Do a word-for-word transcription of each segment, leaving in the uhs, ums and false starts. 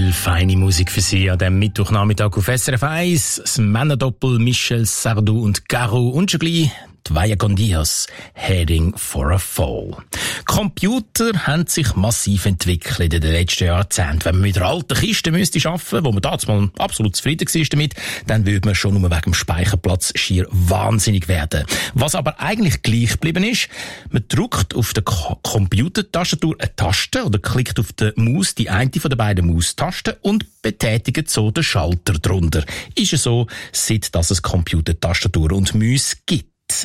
Viel feine Musik für Sie an diesem Mittwochnachmittag auf S R F eins. Das Männerdoppel Michel Sardou und Garou und schon gleich die Vaya con Dios, Heading for a Fall. Computer haben sich massiv entwickelt in den letzten Jahrzehnten. Wenn man mit einer alten Kiste müsste arbeiten, wo man damals mal absolut zufrieden war damit, dann würde man schon nur wegen dem Speicherplatz schier wahnsinnig werden. Was aber eigentlich gleich geblieben ist, man drückt auf der K- Computertastatur eine Taste oder klickt auf der Maus die eine von den beiden Maustasten und betätigt so den Schalter drunter. Ist es so, seit dass es Computertastatur und Mäuse gibt.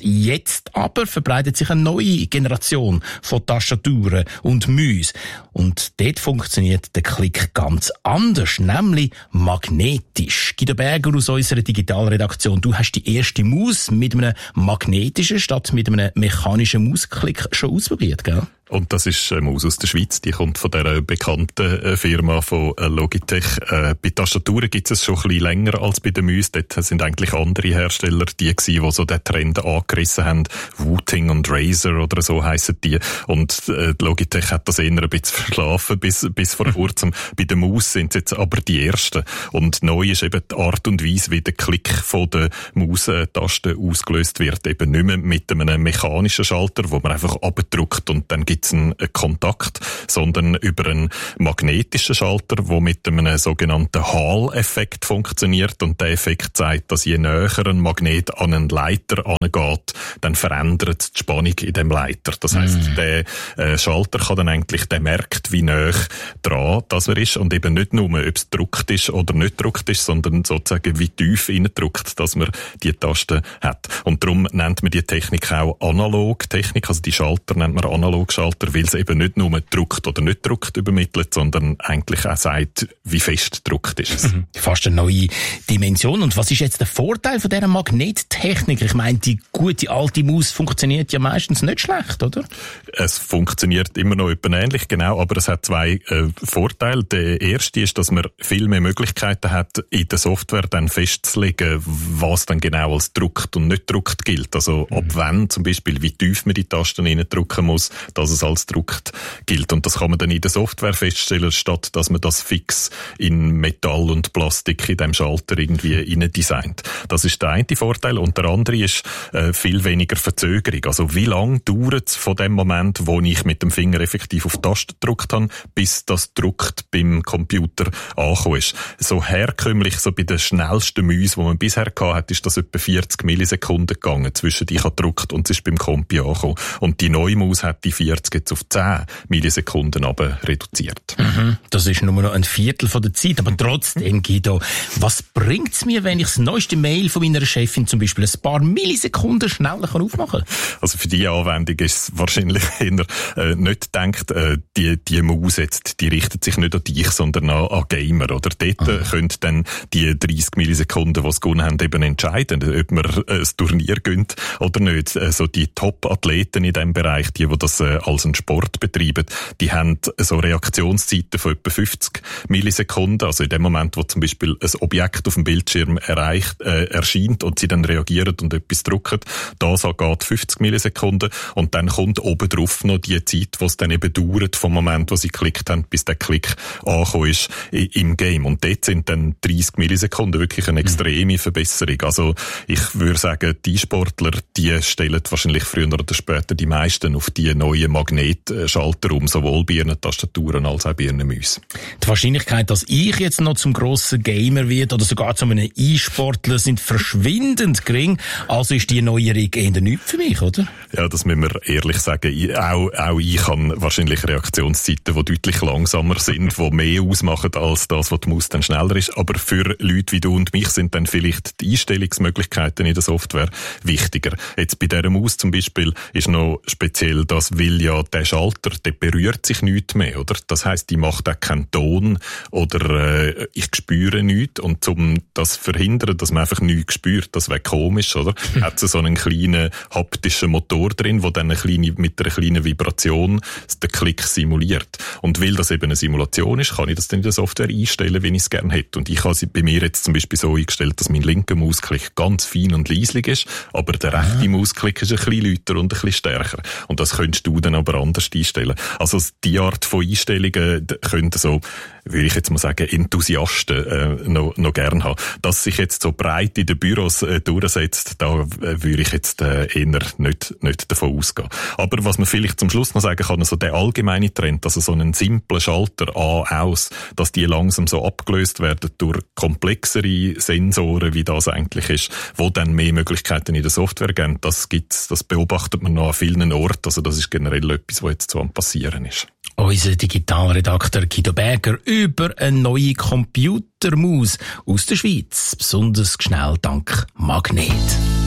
Jetzt aber verbreitet sich eine neue Generation von Tastaturen und Mäuse. Und dort funktioniert der Klick ganz anders, nämlich magnetisch. Guido Berger aus unserer Digitalredaktion, du hast die erste Maus mit einem magnetischen statt mit einem mechanischen Mausklick schon ausprobiert, gell? Und das ist eine Maus aus der Schweiz, die kommt von dieser bekannten Firma von Logitech. Äh, bei Tastaturen gibt es schon ein bisschen länger als bei den Mäusen. Dort sind eigentlich andere Hersteller die gewesen, die so den Trend angerissen haben. Wooting und Razer oder so heissen die. Und äh, Logitech hat das eher ein bisschen verschlafen bis, bis vor kurzem. Bei der Maus sind es jetzt aber die ersten. Und neu ist eben die Art und Weise, wie der Klick von der Maustaste ausgelöst wird. Eben nicht mehr mit einem mechanischen Schalter, wo man einfach abdrückt und dann gibt es einen Kontakt, sondern über einen magnetischen Schalter, der mit einem sogenannten Hall-Effekt funktioniert. Und der Effekt zeigt, dass je näher ein Magnet an einen Leiter angeht, dann verändert die Spannung in dem Leiter. Das heisst, mm. der äh, Schalter kann dann eigentlich, der merkt, wie näher dran das er ist und eben nicht nur, ob es gedruckt ist oder nicht gedruckt ist, sondern sozusagen wie tief reindrückt, dass man die Taste hat. Und darum nennt man die Technik auch Analog-Technik, also die Schalter nennt man Analog-Schalter, weil es eben nicht nur druckt oder nicht druckt übermittelt, sondern eigentlich auch sagt, wie fest druckt ist es. Mhm. Fast eine neue Dimension. Und was ist jetzt der Vorteil von dieser Magnettechnik? Ich meine, die gute alte Maus funktioniert ja meistens nicht schlecht, oder? Es funktioniert immer noch etwa ähnlich, genau, aber es hat zwei äh, Vorteile. Der erste ist, dass man viel mehr Möglichkeiten hat, in der Software dann festzulegen, was dann genau als druckt und nicht druckt gilt. Also mhm. ab wann zum Beispiel, wie tief man die Tasten reindrücken muss, dass es als druckt gilt. Und das kann man dann in der Software feststellen, statt dass man das fix in Metall und Plastik in dem Schalter irgendwie rein designt. Das ist der eine Vorteil. Und der andere ist äh, viel weniger Verzögerung. Also wie lange dauert es von dem Moment, wo ich mit dem Finger effektiv auf die Taste gedrückt habe, bis das druckt beim Computer angekommen ist. So herkömmlich, so bei den schnellsten Mäusen, die man bisher gehabt hat, ist das etwa vierzig Millisekunden gegangen, zwischen ich habe gedrückt und es ist beim Compi angekommen. Und die neue Maus hat die vierzig jetzt auf zehn Millisekunden aber reduziert. Mhm, das ist nur noch ein Viertel von der Zeit, aber trotzdem, Guido, was bringt es mir, wenn ich das neueste Mail von meiner Chefin zum Beispiel ein paar Millisekunden schneller aufmachen kann? Also für diese Anwendung ist es wahrscheinlich eher äh, nicht gedacht, äh, die, die Maus jetzt, die richtet sich nicht an dich, sondern an, an Gamer, oder? Dort äh, können dann die dreißig Millisekunden, die es gewonnen haben, eben entscheiden, ob man äh, ein Turnier gönnt oder nicht. Also die Top-Athleten in diesem Bereich, die, die das äh, als einen Sport betreiben, die haben so Reaktionszeiten von etwa fünfzig Millisekunden. Also in dem Moment, wo zum Beispiel ein Objekt auf dem Bildschirm erreicht, äh, erscheint und sie dann reagieren und etwas drücken, das geht fünfzig Millisekunden und dann kommt oben drauf noch die Zeit, was dann eben dauert vom Moment, wo sie geklickt haben, bis der Klick angekommen ist im Game. Und dort sind dann dreißig Millisekunden wirklich eine extreme Verbesserung. Also ich würde sagen, die Sportler, die stellen wahrscheinlich früher oder später die meisten auf die neuen Magnetschalter um, sowohl bei ihren Tastaturen als auch bei ihren Mäusen. Die Wahrscheinlichkeit, dass ich jetzt noch zum grossen Gamer werde oder sogar zu einem E-Sportler, sind verschwindend gering. Also ist die Neuerung eher nichts für mich, oder? Ja, das müssen wir ehrlich sagen. Ich, auch, auch ich habe wahrscheinlich Reaktionszeiten, die deutlich langsamer sind, die mehr ausmachen als das, was die Maus dann schneller ist. Aber für Leute wie du und mich sind dann vielleicht die Einstellungsmöglichkeiten in der Software wichtiger. Jetzt bei dieser Maus zum Beispiel ist noch speziell das, weil ja der Schalter, der berührt sich nichts mehr, oder? Das heisst, die macht auch keinen Ton oder äh, ich spüre nichts. Und um das zu verhindern, dass man einfach nichts spürt, das wäre komisch, oder? Hat sie so einen kleinen haptischen Motor drin, der dann eine kleine, mit einer kleinen Vibration den Klick simuliert. Und weil das eben eine Simulation ist, kann ich das dann in der Software einstellen, wie ich es gerne hätte. Und ich habe sie bei mir jetzt zum Beispiel so eingestellt, dass mein linker Mausklick ganz fein und leislich ist, aber der rechte Mausklick ist ein bisschen lauter und ein bisschen stärker. Und das könntest du dann aber anders einstellen. Also die Art von Einstellungen, können so, würde ich jetzt mal sagen, Enthusiasten äh, noch, noch gern haben. Dass sich jetzt so breit in den Büros äh, durchsetzt, da äh, würde ich jetzt äh, eher nicht, nicht davon ausgehen. Aber was man vielleicht zum Schluss noch sagen kann, also der allgemeine Trend, also so einen simplen Schalter an, aus, dass die langsam so abgelöst werden durch komplexere Sensoren, wie das eigentlich ist, wo dann mehr Möglichkeiten in der Software geben, das gibt's, das beobachtet man noch an vielen Orten, also das ist generell etwas, was jetzt so am passieren ist. Unser Digitalredakteur Guido Berger über eine neue Computermaus aus der Schweiz, besonders schnell dank Magnet.